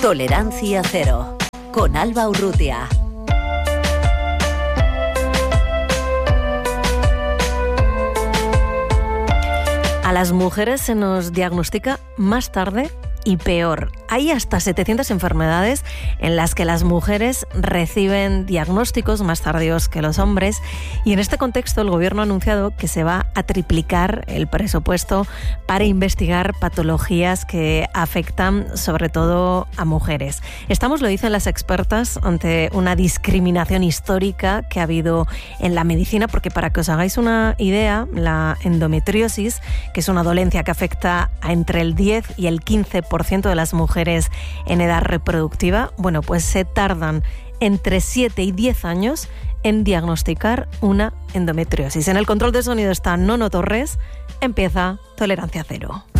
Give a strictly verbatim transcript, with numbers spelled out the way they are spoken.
Tolerancia cero, con Alba Urrutia. A las mujeres se nos diagnostica más tarde y peor. Hay hasta setecientas enfermedades en las que las mujeres reciben diagnósticos más tardíos que los hombres, y en este contexto el Gobierno ha anunciado que se va a triplicar el presupuesto para investigar patologías que afectan sobre todo a mujeres. Estamos, lo dicen las expertas, ante una discriminación histórica que ha habido en la medicina, porque para que os hagáis una idea, la endometriosis, que es una dolencia que afecta a entre el diez y el quince por ciento de las mujeres en edad reproductiva, bueno, pues se tardan entre siete y diez años en diagnosticar una endometriosis. En el control de sonido está Nono Torres. Empieza Tolerancia Cero.